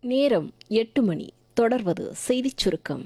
நேரம் 8 மணி. தொடர்வது செய்திச் சுருக்கம்.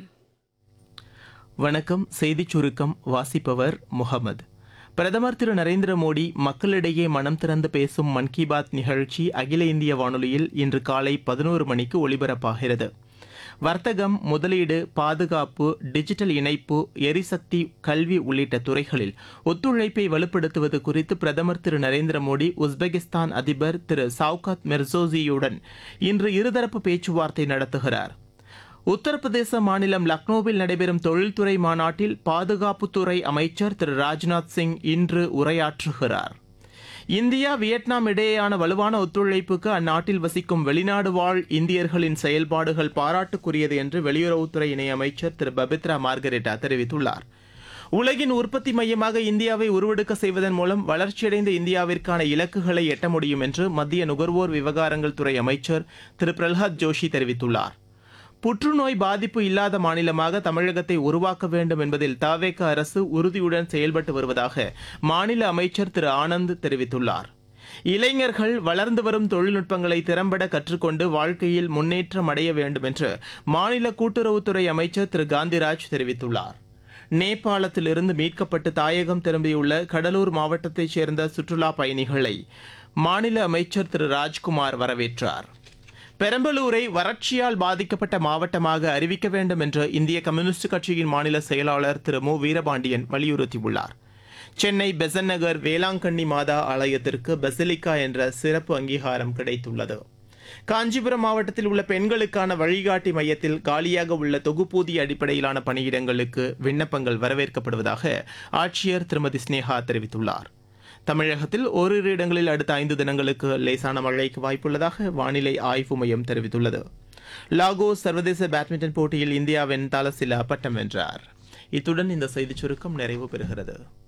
வணக்கம். செய்திச் சுருக்கம் வாசிப்பவர் முகமது. பிரதமர் திரு நரேந்திர மோடி மக்களிடையே மனம் திறந்து பேசும் மன் கி பாத் நிகழ்ச்சி அகில இந்திய வானொலியில் இன்று காலை 11 மணிக்கு ஒலிபரப்பாகிறது. வர்த்தகம், முதலீடு, பாதுகாப்பு, டிஜிட்டல் இணைப்பு, எரிசக்தி, கல்வி உள்ளிட்ட துறைகளில் ஒத்துழைப்பை வலுப்படுத்துவது குறித்து பிரதமர் திரு நரேந்திர மோடி உஸ்பெகிஸ்தான் அதிபர் திரு சவுகாத் மிர்சோசியுடன் இன்று இருதரப்பு பேச்சுவார்த்தை நடத்துகிறார். உத்தரப்பிரதேச மாநிலம் லக்னோவில் நடைபெறும் தொழில்துறை மாநாட்டில் பாதுகாப்புத்துறை அமைச்சர் திரு ராஜ்நாத் சிங் இன்று உரையாற்றுகிறார். இந்தியா, வியட்நாம் இடையேயான வலுவான ஒத்துழைப்புக்கு அந்நாட்டில் வசிக்கும் வெளிநாடு வாழ் இந்தியர்களின் செயல்பாடுகள் பாராட்டுக்குரியது என்று வெளியுறவுத்துறை இணையமைச்சர் திரு பபித்ரா மார்கரெட்டா தெரிவித்துள்ளார். உலகின் உற்பத்தி மையமாக இந்தியாவை உருவெடுக்க செய்வதன் மூலம் வளர்ச்சியடைந்த இந்தியாவிற்கான இலக்குகளை எட்ட முடியும் என்று மத்திய நுகர்வோர் விவகாரங்கள் துறை அமைச்சர் திரு பிரல்ஹாத் ஜோஷி தெரிவித்துள்ளார். புற்றுநோய் பாதிப்பு இல்லாத மாநிலமாக தமிழகத்தை உருவாக்க வேண்டும் என்பதில் தவேக அரசு உறுதியுடன் செயல்பட்டு வருவதாக மாநில அமைச்சர் திரு ஆனந்த் தெரிவித்துள்ளார். இளைஞர்கள் வளர்ந்து வரும் தொழில்நுட்பங்களை திறம்பட கற்றுக்கொண்டு வாழ்க்கையில் முன்னேற்றம் அடைய வேண்டும் என்று மாநில கூட்டுறவுத்துறை அமைச்சர் திரு காந்திராஜ் தெரிவித்துள்ளார். நேபாளத்திலிருந்து மீட்கப்பட்டு தாயகம் திரும்பியுள்ள கடலூர் மாவட்டத்தைச் சேர்ந்த சுற்றுலா பயணிகளை மாநில அமைச்சர் திரு ராஜ்குமார் வரவேற்றார். பெரம்பலூரை வறட்சியால் பாதிக்கப்பட்ட மாவட்டமாக அறிவிக்க வேண்டும் என்று இந்திய கம்யூனிஸ்ட் கட்சியின் மாநில செயலாளர் திரு மு வீரபாண்டியன் வலியுறுத்தியுள்ளார். சென்னை பெசன்ட் நகர் வேளாங்கண்ணி மாதா ஆலயத்திற்கு பெசிலிக்கா என்ற சிறப்பு அங்கீகாரம் கிடைத்துள்ளது. காஞ்சிபுரம் மாவட்டத்தில் உள்ள பெண்களுக்கான வழிகாட்டி மையத்தில் காலியாக உள்ள தொகுப்பூதிய அடிப்படையிலான பணியிடங்களுக்கு விண்ணப்பங்கள் வரவேற்கப்படுவதாக ஆட்சியர் திருமதி ஸ்னேகா தெரிவித்துள்ளார். தமிழகத்தில் ஓரிரு இடங்களில் அடுத்த 5 தினங்களுக்கு லேசான மழைக்கு வாய்ப்புள்ளதாக வானிலை ஆய்வு மையம் தெரிவித்துள்ளது. லாகோஸ் சர்வதேச பேட்மிண்டன் போட்டியில் இந்தியாவின் தலசிலா பட்டம் வென்றார். இத்துடன் இந்த செய்திச் சுருக்கம் நிறைவு பெறுகிறது.